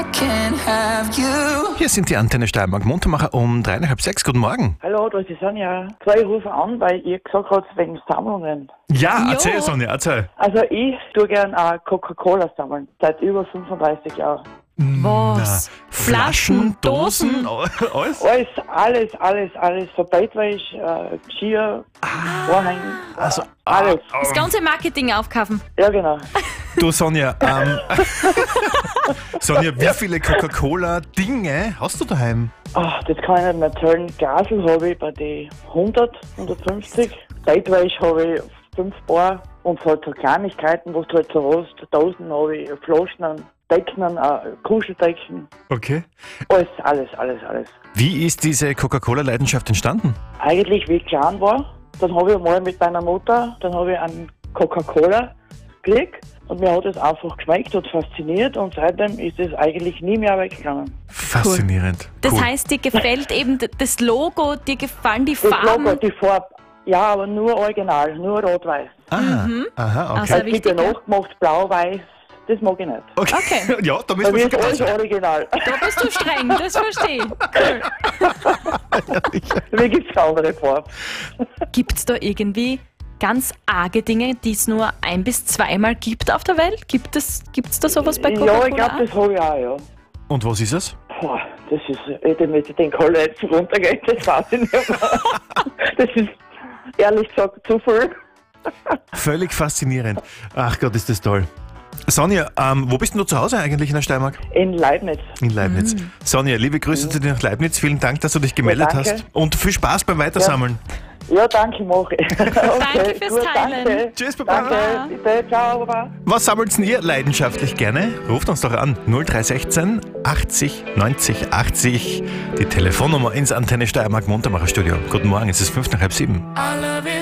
Hier sind die Antenne Steiermark Muntermacher um 3:30. Guten Morgen. Hallo, das ist Sonja. Ich rufe an, weil ihr gesagt habt, wegen Sammlungen. Ja, Jo. erzähl Sonja, erzähl. Also ich tue gern auch Coca-Cola sammeln, seit über 35 Jahren. Was? Flaschen, Dosen? Alles? Alles. Von Bettwäsch, Geschirr, Vorhänge, Also, alles. Das ganze Marketing aufkaufen. Ja, genau. Du Sonja, Sonja, wie viele Coca-Cola-Dinge hast du daheim? Ach, das kann ich nicht mehr zählen. Glasel habe ich bei die 100, 150. Bettwäsch habe ich 5 Paar. Und so Kleinigkeiten, wo du halt so hast, Dosen habe ich, Flaschen, Decken, Kuscheldecken. Okay. Alles. Wie ist diese Coca-Cola-Leidenschaft entstanden? Eigentlich, wie ich klein war, dann habe ich mal mit meiner Mutter, dann habe ich einen Coca-Cola gekriegt und mir hat es einfach geschmeckt und fasziniert und seitdem ist es eigentlich nie mehr weggegangen. Faszinierend. Das Cool. heißt, dir gefällt eben das Logo, dir gefallen die Das Farben. Logo, die Farbe, ja, aber nur original, nur rot-weiß. Aha, okay. Also- Es gibt ja wichtig, ja. nachgemacht, blau-weiß, das mag ich nicht. Okay. Ja, da Bei müssen mir wir ist alles schon original. Da bist du streng, das verstehe ich. Cool. Mir gibt es keine andere Farbe. Gibt es da irgendwie ganz arge Dinge, die es nur 1- bis 2-mal gibt auf der Welt? Gibt's da sowas bei Coca-Cola? Ja, ich glaube, das habe ich auch, ja. Und was ist es? Boah, das ist, mit den Kohle jetzt runtergeht, das weiß ich nicht mehr. Das ist, ehrlich gesagt, zu viel. Völlig faszinierend. Ach Gott, ist das toll. Sonja, wo bist denn du zu Hause eigentlich in der Steiermark? In Leibniz. In Leibniz. Sonja, liebe Grüße zu dir nach Leibniz. Vielen Dank, dass du dich gemeldet danke. hast. Und viel Spaß beim Weitersammeln. Ja, danke, mache ich. Okay, Danke fürs Teilen. Danke. Tschüss, Baba. Danke, bitte, ciao, Baba. Was sammelt ihr leidenschaftlich gerne? Ruft uns doch an. 0316 80 90 80. Die Telefonnummer ins Antenne Steiermark Muntermacher Studio. Guten Morgen, es ist 6:55.